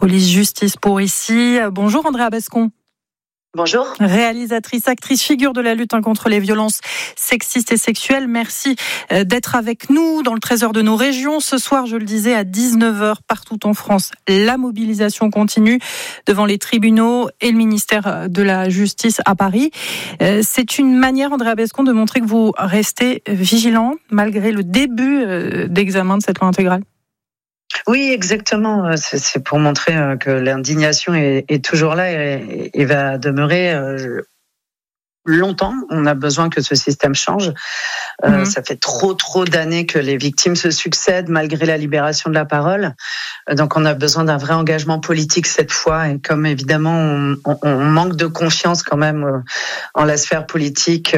police-justice pour ici. Bonjour Andrea Bescon. Bonjour. Réalisatrice, actrice, figure de la lutte contre les violences sexistes et sexuelles. Merci d'être avec nous dans le trésor de nos régions. Ce soir, je le disais, à 19h, partout en France, la mobilisation continue devant les tribunaux et le ministère de la Justice à Paris. C'est une manière, Andrea Bescon, de montrer que vous restez vigilant malgré le début d'examen de cette loi intégrale. Oui, exactement. C'est pour montrer que l'indignation est toujours là et va demeurer longtemps. On a besoin que ce système change. Ça fait trop d'années que les victimes se succèdent malgré la libération de la parole. Donc on a besoin d'un vrai engagement politique cette fois. Et comme évidemment on manque de confiance quand même en la sphère politique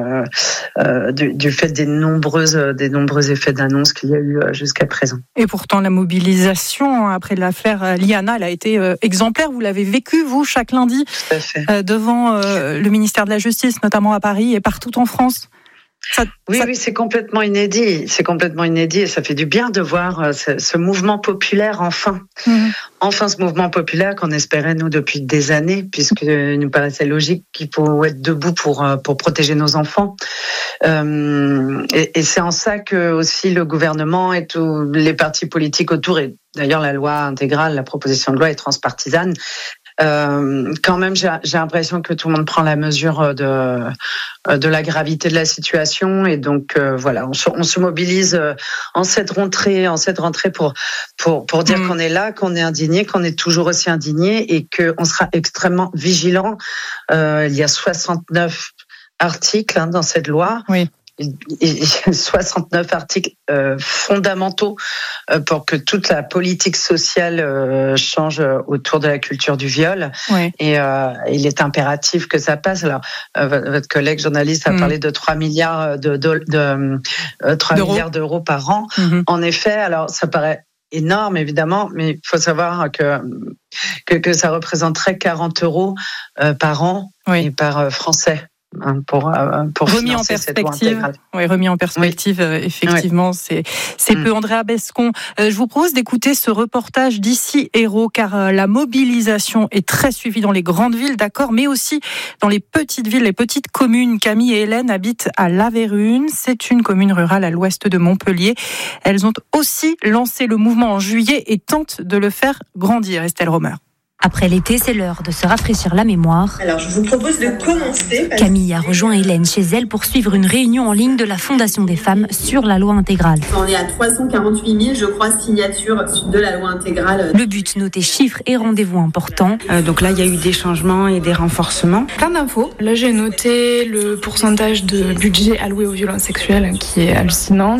du fait des nombreux effets d'annonce qu'il y a eu jusqu'à présent. Et pourtant la mobilisation après l'affaire Liana, elle a été exemplaire. Vous l'avez vécu vous chaque lundi devant le ministère de la Justice, notamment à Paris et partout en France. Oui, c'est complètement inédit. C'est complètement inédit et ça fait du bien de voir ce mouvement populaire enfin. Enfin, ce mouvement populaire qu'on espérait, nous, depuis des années, puisqu'il nous paraissait logique qu'il faut être debout pour protéger nos enfants. Et c'est en ça que aussi le gouvernement et tous les partis politiques autour, et d'ailleurs la loi intégrale, la proposition de loi est transpartisane. Quand même, j'ai l'impression que tout le monde prend la mesure de la gravité de la situation et donc voilà, on se mobilise en cette rentrée pour dire qu'on est là, qu'on est indigné, qu'on est toujours aussi indigné et qu'on sera extrêmement vigilant. Il y a 69 articles dans cette loi. Oui. Il y a 69 articles fondamentaux pour que toute la politique sociale change autour de la culture du viol. Oui. Et il est impératif que ça passe. Alors, votre collègue journaliste a parlé de 3 milliards milliards d'euros par an. En effet, alors ça paraît énorme évidemment, mais il faut savoir que ça représenterait 40 euros par an et par Français. Pour remis en perspective, remis en perspective, effectivement, c'est peu. Andrea Bescon, je vous propose d'écouter ce reportage d'Ici Hérault, car la mobilisation est très suivie dans les grandes villes, d'accord, mais aussi dans les petites villes, les petites communes. Camille et Hélène habitent à La Vérune, c'est une commune rurale à l'ouest de Montpellier. Elles ont aussi lancé le mouvement en juillet et tentent de le faire grandir. Estelle Romer. Après l'été, c'est l'heure de se rafraîchir la mémoire. Alors, je vous propose de commencer. Camille a rejoint Hélène chez elle pour suivre une réunion en ligne de la Fondation des femmes sur la loi intégrale. On est à 348 000, je crois, signatures de la loi intégrale. Le but, noter chiffres et rendez-vous importants. Donc là, il y a eu des changements et des renforcements. Plein d'infos. Là, j'ai noté le pourcentage de budget alloué aux violences sexuelles qui est hallucinant,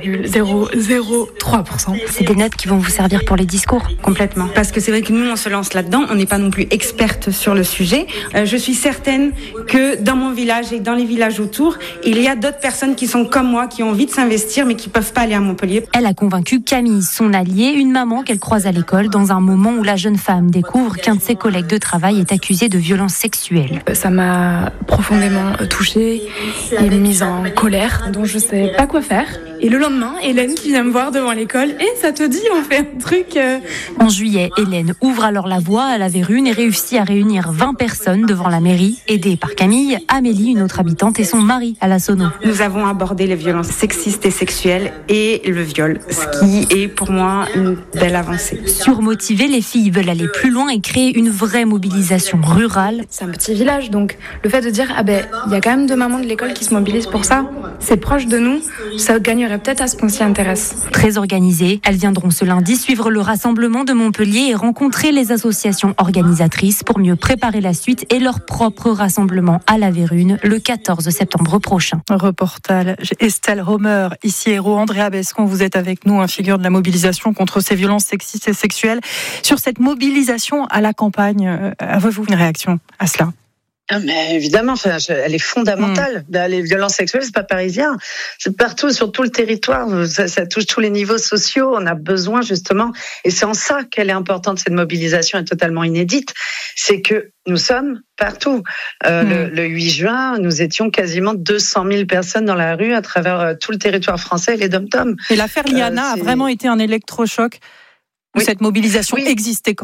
0,003%. C'est des notes qui vont vous servir pour les discours. Complètement. Parce que c'est vrai que nous, on se lance là-dedans. On n'est pas non plus experte sur le sujet. Je suis certaine que dans mon village et dans les villages autour, il y a d'autres personnes qui sont comme moi, qui ont envie de s'investir, mais qui ne peuvent pas aller à Montpellier. Elle a convaincu Camille, son alliée, une maman qu'elle croise à l'école, dans un moment où la jeune femme découvre qu'un de ses collègues de travail est accusé de violences sexuelles. Ça m'a profondément touchée et mise en colère, dont je ne savais pas quoi faire. Et le lendemain, Hélène qui vient me voir devant l'école, et ça te dit, on fait un truc... En juillet, Hélène ouvre alors la voie à La Vérune et réussit à réunir 20 personnes devant la mairie, aidée par Camille, Amélie, une autre habitante, et son mari à la sono. Nous avons abordé les violences sexistes et sexuelles et le viol, ce qui est pour moi une belle avancée. Surmotivées, les filles veulent aller plus loin et créer une vraie mobilisation rurale. C'est un petit village, donc le fait de dire il y a quand même 2 mamans de l'école qui se mobilisent pour ça, c'est proche de nous, ça gagnerait peut-être à ce qu'on s'y intéresse. Très organisées, elles viendront ce lundi suivre le rassemblement de Montpellier et rencontrer les associations organisatrices pour mieux préparer la suite et leur propre rassemblement à La Vérune le 14 septembre prochain. Reportage Estelle Romer, Ici Hérault. Andrea Bescon, vous êtes avec nous, figure de la mobilisation contre ces violences sexistes et sexuelles. Sur cette mobilisation à la campagne, avez-vous une réaction à cela ? Mais évidemment, elle est fondamentale. Les violences sexuelles, c'est pas parisien, c'est partout, sur tout le territoire. Ça touche tous les niveaux sociaux. On a besoin justement, et c'est en ça qu'elle est importante. Cette mobilisation est totalement inédite. C'est que nous sommes partout. Le 8 juin, nous étions quasiment 200 000 personnes dans la rue à travers tout le territoire français et les dom-toms. Et l'affaire Liana a vraiment été un électrochoc où cette mobilisation existait quand